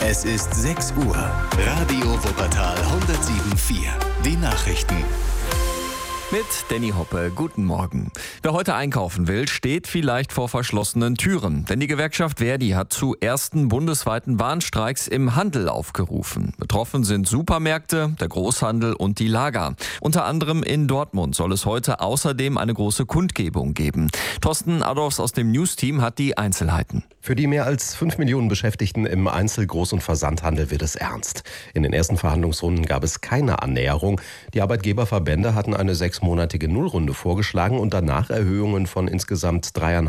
Es ist 6 Uhr. Radio Wuppertal 107.4. Die Nachrichten. Mit Danny Hoppe, guten Morgen. Wer heute einkaufen will, steht vielleicht vor verschlossenen Türen. Denn die Gewerkschaft ver.di hat zu ersten bundesweiten Warnstreiks im Handel aufgerufen. Betroffen sind Supermärkte, der Großhandel und die Lager. Unter anderem in Dortmund soll es heute außerdem eine große Kundgebung geben. Thorsten Adolfs aus dem News-Team hat die Einzelheiten. Für die mehr als 5 Millionen Beschäftigten im Einzel-, Groß- und Versandhandel wird es ernst. In den ersten Verhandlungsrunden gab es keine Annäherung. Die Arbeitgeberverbände hatten eine 6-monatige Nullrunde vorgeschlagen und danach Erhöhungen von insgesamt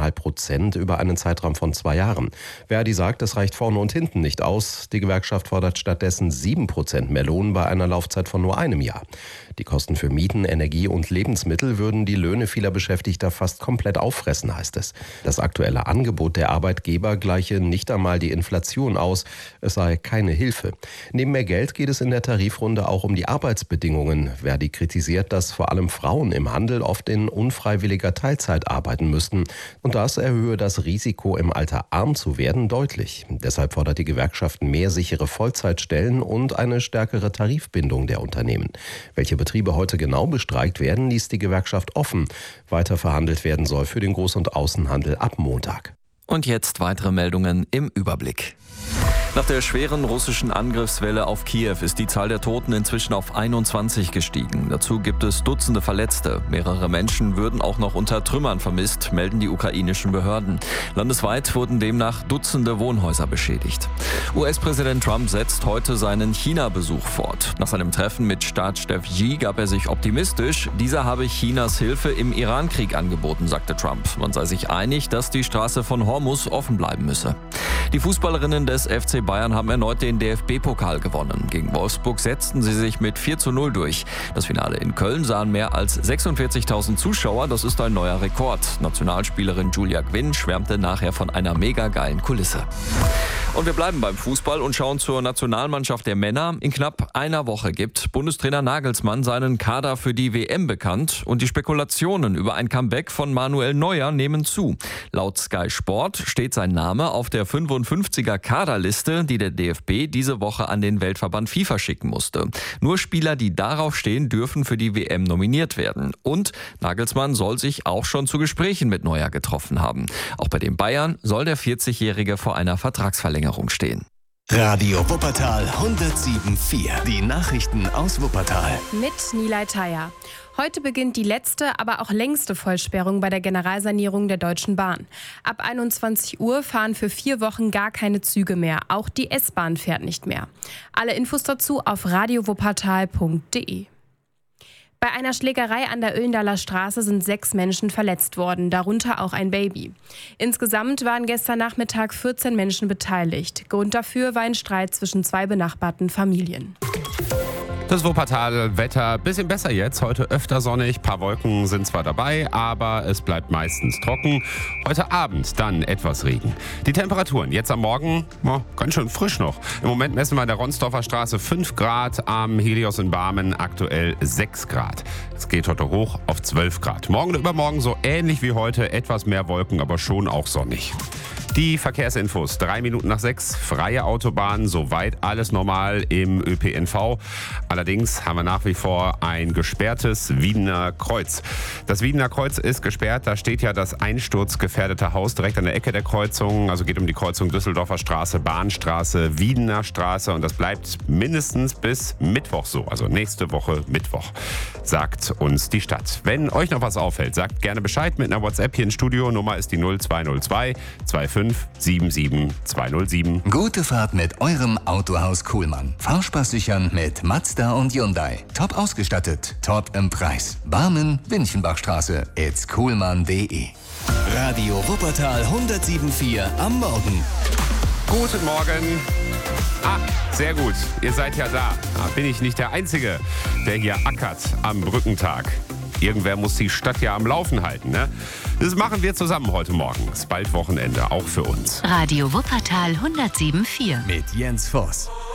3,5% über einen Zeitraum von 2 Jahren. ver.di sagt, es reicht vorne und hinten nicht aus. Die Gewerkschaft fordert stattdessen 7% mehr Lohn bei einer Laufzeit von nur einem Jahr. Die Kosten für Mieten, Energie und Lebensmittel würden die Löhne vieler Beschäftigter fast komplett auffressen, heißt es. Das aktuelle Angebot der Arbeitgeber gleiche nicht einmal die Inflation aus, es sei keine Hilfe. Neben mehr Geld geht es in der Tarifrunde auch um die Arbeitsbedingungen. ver.di kritisiert, dass vor allem Frauen im Handel oft in unfreiwilliger Teilzeit arbeiten müssten. Und das erhöhe das Risiko, im Alter arm zu werden, deutlich. Deshalb fordert die Gewerkschaft mehr sichere Vollzeitstellen und eine stärkere Tarifbindung der Unternehmen. Welche Betriebe heute genau bestreikt werden, ließ die Gewerkschaft offen. Weiter verhandelt werden soll für den Groß- und Außenhandel ab Montag. Und jetzt weitere Meldungen im Überblick. Nach der schweren russischen Angriffswelle auf Kiew ist die Zahl der Toten inzwischen auf 21 gestiegen. Dazu gibt es Dutzende Verletzte. Mehrere Menschen würden auch noch unter Trümmern vermisst, melden die ukrainischen Behörden. Landesweit wurden demnach Dutzende Wohnhäuser beschädigt. US-Präsident Trump setzt heute seinen China-Besuch fort. Nach seinem Treffen mit Staatschef Xi gab er sich optimistisch. Dieser habe Chinas Hilfe im Iran-Krieg angeboten, sagte Trump. Man sei sich einig, dass die Straße von Hormuz offen bleiben müsse. Die Fußballerinnen des FC Bayern haben erneut den DFB-Pokal gewonnen. Gegen Wolfsburg setzten sie sich mit 4:0 durch. Das Finale in Köln sahen mehr als 46.000 Zuschauer. Das ist ein neuer Rekord. Nationalspielerin Julia Gwynn schwärmte nachher von einer mega geilen Kulisse. Und wir bleiben beim Fußball und schauen zur Nationalmannschaft der Männer. In knapp einer Woche gibt Bundestrainer Nagelsmann seinen Kader für die WM bekannt. Und die Spekulationen über ein Comeback von Manuel Neuer nehmen zu. Laut Sky Sport steht sein Name auf der 55er Kaderliste, die der DFB diese Woche an den Weltverband FIFA schicken musste. Nur Spieler, die darauf stehen, dürfen für die WM nominiert werden. Und Nagelsmann soll sich auch schon zu Gesprächen mit Neuer getroffen haben. Auch bei den Bayern soll der 40-Jährige vor einer Vertragsverlängerung stehen. Radio Wuppertal 107.4. Die Nachrichten aus Wuppertal. Mit Nilay Thayer. Heute beginnt die letzte, aber auch längste Vollsperrung bei der Generalsanierung der Deutschen Bahn. Ab 21 Uhr fahren für 4 Wochen gar keine Züge mehr. Auch die S-Bahn fährt nicht mehr. Alle Infos dazu auf radiowuppertal.de. Bei einer Schlägerei an der Oellendaler Straße sind 6 Menschen verletzt worden, darunter auch ein Baby. Insgesamt waren gestern Nachmittag 14 Menschen beteiligt. Grund dafür war ein Streit zwischen 2 benachbarten Familien. Das Wuppertal-Wetter bisschen besser jetzt. Heute öfter sonnig, paar Wolken sind zwar dabei, aber es bleibt meistens trocken. Heute Abend dann etwas Regen. Die Temperaturen jetzt am Morgen, ganz schön frisch noch. Im Moment messen wir in der Ronsdorfer Straße 5 Grad, am Helios in Barmen aktuell 6 Grad. Es geht heute hoch auf 12 Grad. Morgen und übermorgen so ähnlich wie heute, etwas mehr Wolken, aber schon auch sonnig. Die Verkehrsinfos, 3 Minuten nach 6, freie Autobahn, soweit alles normal im ÖPNV. Allerdings haben wir nach wie vor ein gesperrtes Wiedener Kreuz. Das Wiedener Kreuz ist gesperrt, da steht ja das einsturzgefährdete Haus direkt an der Ecke der Kreuzung. Also geht um die Kreuzung Düsseldorfer Straße, Bahnstraße, Wiedener Straße und das bleibt mindestens bis Mittwoch so, also nächste Woche Mittwoch, sagt uns die Stadt. Wenn euch noch was auffällt, sagt gerne Bescheid mit einer WhatsApp hier ins Studio. Nummer ist die 0202 25 77 207. Gute Fahrt mit eurem Autohaus Kuhlmann. Fahrspaß sichern mit Mazda und Hyundai. Top ausgestattet, top im Preis. Barmen, Winchenbachstraße, itskuhlmann.de. Radio Wuppertal 107.4 am Morgen. Guten Morgen. Sehr gut. Ihr seid ja da. Bin ich nicht der Einzige, der hier ackert am Brückentag. Irgendwer muss die Stadt ja am Laufen halten, ne? Das machen wir zusammen heute Morgen. Es ist bald Wochenende, auch für uns. Radio Wuppertal 107.4. Mit Jens Voss.